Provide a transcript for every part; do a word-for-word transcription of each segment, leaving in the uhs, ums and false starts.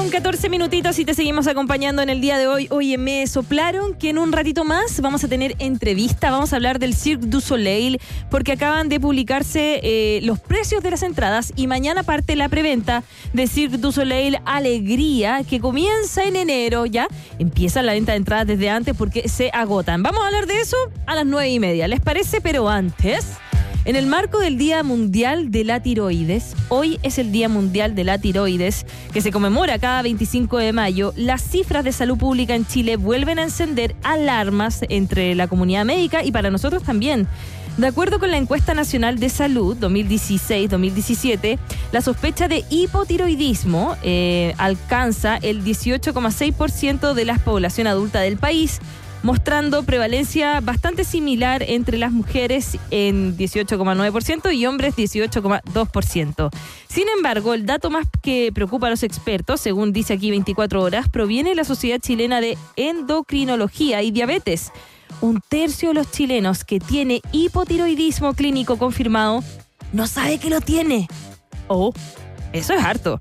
con catorce minutitos y te seguimos acompañando en el día de hoy. Oye, me soplaron que en un ratito más vamos a tener entrevista, vamos a hablar del Cirque du Soleil, porque acaban de publicarse eh, los precios de las entradas y mañana parte la preventa de Cirque du Soleil Alegría, que comienza en enero, ya empieza la venta de entradas desde antes porque se agotan. Vamos a hablar de eso a las nueve y media, ¿les parece? Pero antes... En el marco del Día Mundial de la Tiroides, hoy es el Día Mundial de la Tiroides, que se conmemora cada veinticinco de mayo, las cifras de salud pública en Chile vuelven a encender alarmas entre la comunidad médica y para nosotros también. De acuerdo con la Encuesta Nacional de Salud dos mil dieciséis dos mil diecisiete, la sospecha de hipotiroidismo eh, alcanza el dieciocho coma seis por ciento de la población adulta del país, mostrando prevalencia bastante similar entre las mujeres en dieciocho coma nueve por ciento y hombres dieciocho coma dos por ciento. Sin embargo, el dato más que preocupa a los expertos, según dice aquí veinticuatro horas, proviene de la Sociedad Chilena de Endocrinología y Diabetes. Un tercio de los chilenos que tiene hipotiroidismo clínico confirmado no sabe que lo tiene. Oh, eso es harto.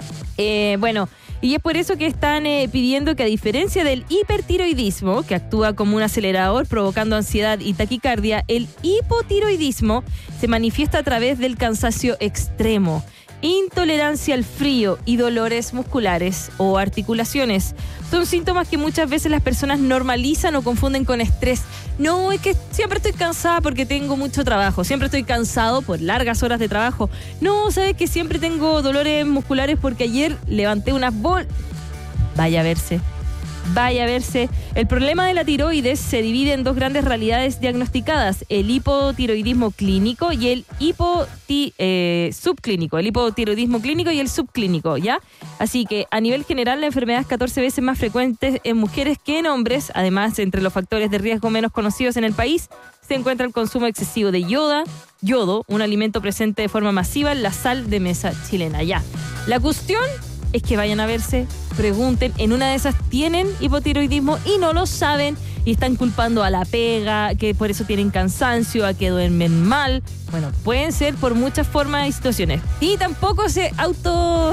Eh, bueno... Y es por eso que están eh, pidiendo que, a diferencia del hipertiroidismo, que actúa como un acelerador provocando ansiedad y taquicardia, el hipotiroidismo se manifiesta a través del cansancio extremo, intolerancia al frío y dolores musculares o articulaciones. Son síntomas que muchas veces las personas normalizan o confunden con estrés. No, es que siempre estoy cansada porque tengo mucho trabajo. Siempre estoy cansado por largas horas de trabajo. No, sabes que siempre tengo dolores musculares porque ayer levanté unas bolas. Vaya a verse. Vaya a verse. El problema de la tiroides se divide en dos grandes realidades diagnosticadas: el hipotiroidismo clínico y el hipoti, eh, subclínico, el hipotiroidismo clínico y el subclínico, ¿ya? Así que a nivel general la enfermedad es catorce veces más frecuente en mujeres que en hombres. Además, entre los factores de riesgo menos conocidos en el país se encuentra el consumo excesivo de yoda, yodo, un alimento presente de forma masiva en la sal de mesa chilena, ¿ya? La cuestión es que vayan a verse, pregunten, en una de esas tienen hipotiroidismo y no lo saben y están culpando a la pega, que por eso tienen cansancio, a que duermen mal. Bueno, pueden ser por muchas formas y situaciones. Y tampoco se auto...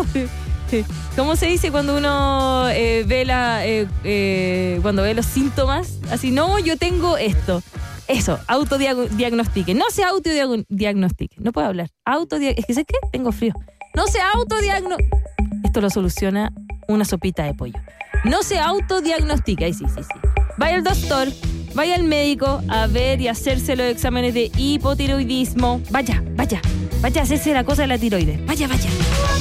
¿Cómo se dice cuando uno eh, ve la eh, eh, cuando ve los síntomas? Así, no, yo tengo esto. Eso, autodiagnostique. No se autodiagnostique. No puedo hablar. Autodia- es que sé que tengo frío. No se autodiagnostique. Esto lo soluciona una sopita de pollo. No se autodiagnostica. Ay, sí, sí, sí. Vaya al doctor, vaya al médico a ver y hacerse los exámenes de hipotiroidismo. Vaya, vaya, vaya a hacerse la cosa de la tiroides. Vaya, vaya.